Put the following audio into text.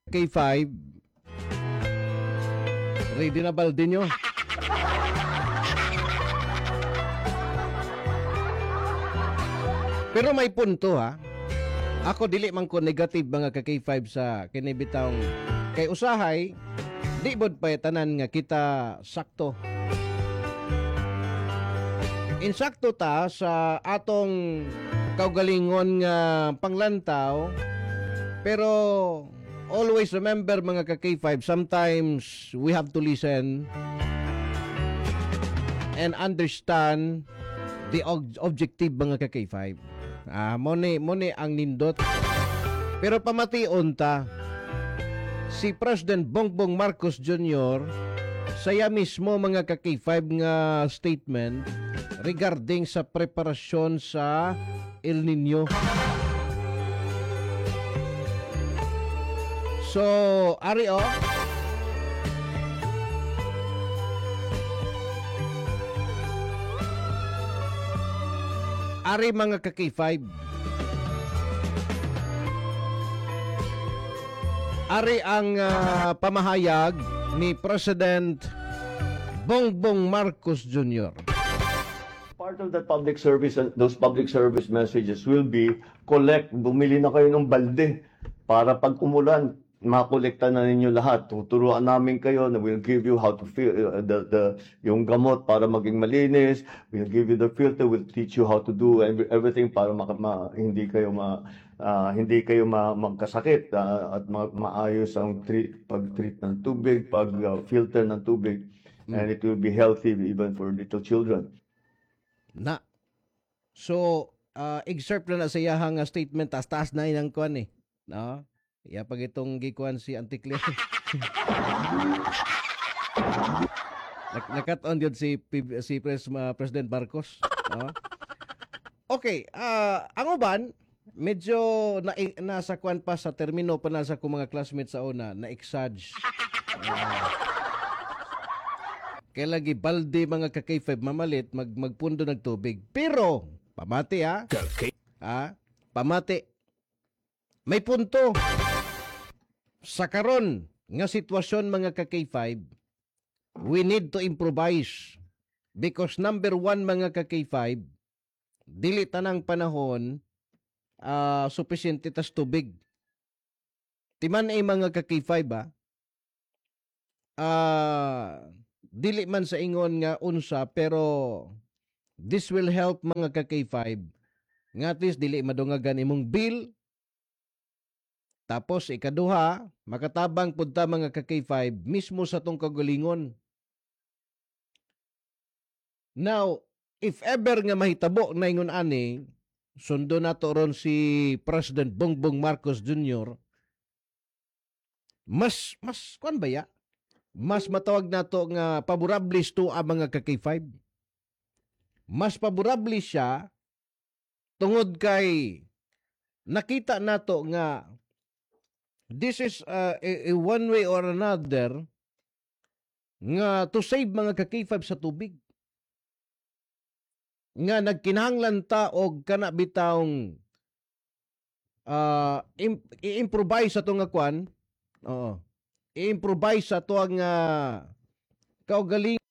K5, ready na balde nyo? Pero may punto ha. Ako dili man ko negative mga ka K5 sa kinibitawng kay usahay di bod pa tanan nga kita sakto. Insakto ta sa atong kaugalingon nga panglantaw, pero always remember mga ka K5, sometimes we have to listen and understand the objective mga ka K5. Mone ang nindot. Pero pamation ta, si President Bongbong Marcos Jr. saya mismo mga ka K5 nga statement regarding sa preparasyon sa El Nino. So, ari ari mga ka K5. Ari ang pamahayag ni President Bongbong Marcos Jr. Part of that public service and those public service messages will be bumili na kayo ng balde para pag umulan, makolekta na ninyo lahat. Tuturuan namin kayo na we'll give you how to fill yung gamot para maging malinis. We'll give you the filter. We'll teach you how to do everything para hindi kayo magkasakit at maayos ang pag-treat ng tubig, pag-filter ng tubig. And it will be healthy even for little children. Na. So, excerpt na sa iyahang statement, taas na inang kuan eh. No? Iya pag itong gikuan si Auntie Claire. Nakat-on yun si President Marcos. No? Okay, ang uban, medyo nasa kuan pa sa termino pa na sa kong mga classmates sa una, na-exage. Kaya lagi balde mga ka K5 mamalit, magpundo ng tubig. Pero, pamati pamati. May punto. Sa karon nga sitwasyon mga ka K5, we need to improvise. Because number one mga ka K5, dili tanang panahon, suficiente tas tubig. Timan ay mga ka K5 dili man sa ingon nga unsa, pero this will help mga ka K5 nga at least dili madungagan imong bill. Tapos ikaduha, makatabang pud ta mga ka K5 mismo sa tong kagalingon. Now, if ever nga mahitabo na ingon ani, sundo na to ron si President Bongbong Marcos Jr. Mas kuan ba ya? Mas matawag na to nga favorable to ang mga ka K5. Mas favorable siya tungod kay nakita nato nga this is a one way or another nga to save mga ka K5 sa tubig. Nga nagkinahanglan ta og kana bitawng i-improvise sa to nga kwan. Oo. I-improvise sa to ang kaugaling